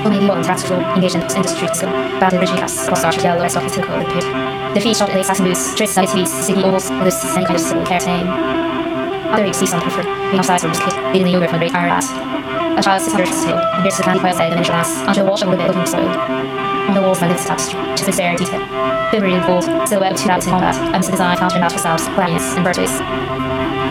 Maybe one practical engagement industry skill, but the original cast, cross-starch, yellow, and stock typical of the period. The feet shot late satin boots, trace ITVs, sticky ovals, this any kind of civil care tame. Other season prefer, being offside from kid, leading the yogurt from the great iron rat. A child sits under his hill, and hears the candy pile side of the miniature glass, onto a wall shovel with it looking soil. On the walls, my lips tapestry, just with bare detail. Fibry and gold, silhouette of two rabbits in combat, amidst the design counter natural selves, cleanliness, and birthdays.